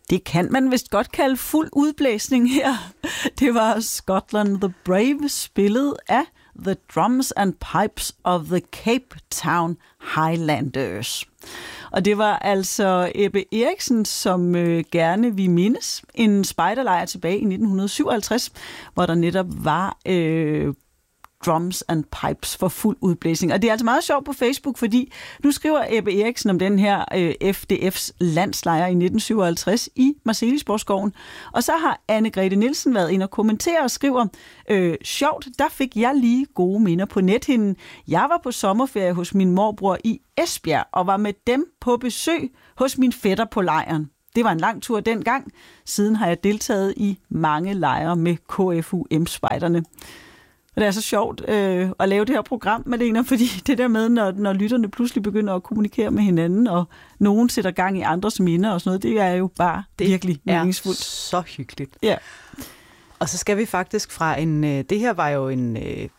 Det kan man vist godt kalde fuld udblæsning her. Det var Scotland the Brave spillet af The Drums and Pipes of the Cape Town Highlanders. Og det var altså Ebbe Eriksen, som gerne vi mindes. En spejderlejr tilbage i 1957, hvor der netop var drums and pipes for fuld udblæsning. Og det er altså meget sjovt på Facebook, fordi nu skriver Ebbe Eriksen om den her FDF's landslejr i 1957 i Marselisborgskoven. Og så har Anne-Grethe Nielsen været inde og kommentere og skriver, sjovt, der fik jeg lige gode minder på nethinden. Jeg var på sommerferie hos min morbror i Esbjerg og var med dem på besøg hos min fætter på lejren. Det var en lang tur dengang. Siden har jeg deltaget i mange lejre med KFUM-spejderne. Og det er så sjovt at lave det her program, Malena, fordi det der med, når lytterne pludselig begynder at kommunikere med hinanden, og nogen sætter gang i andres minder og sådan noget, det er jo bare virkelig meningsfuldt. Det er så hyggeligt. Ja. Og så skal vi faktisk fra det her var jo en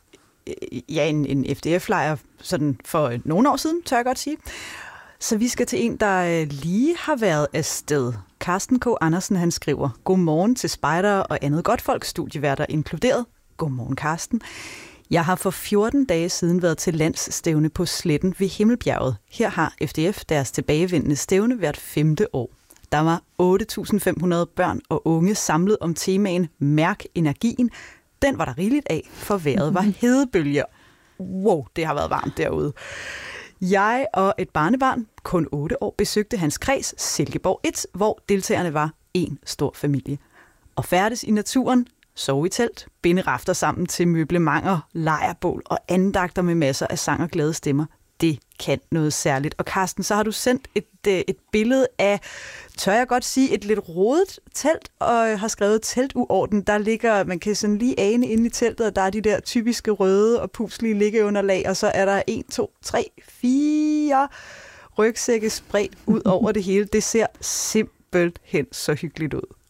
FDF-lejr sådan for nogle år siden, tør jeg godt sige. Så vi skal til en, der lige har været afsted. Carsten K. Andersen, han skriver, godmorgen til spejdere og andet godtfolk, studieværter inkluderet. Godmorgen, Carsten. Jeg har for 14 dage siden været til landsstævne på Sletten ved Himmelbjerget. Her har FDF deres tilbagevendende stævne hvert 5. år. Der var 8.500 børn og unge samlet om temaen Mærk energien. Den var der rigeligt af, for vejret var hedebølger. Wow, det har været varmt derude. Jeg og et barnebarn, kun 8 år, besøgte hans kreds, Silkeborg 1, hvor deltagerne var en stor familie. Og færdes i naturen, sove i telt, binde rafter sammen til møblementer, lejrbål og andagter med masser af sang og glade stemmer. Det kan noget særligt. Og Carsten, så har du sendt et billede af, tør jeg godt sige, et lidt rodet telt, og har skrevet teltuorden. Der ligger, man kan sådan lige ane inde i teltet, og der er de der typiske røde og puslige liggeunderlag, og så er der 1, 2, 3, 4 rygsække spredt ud over det hele. Det ser simpelthen så hyggeligt ud.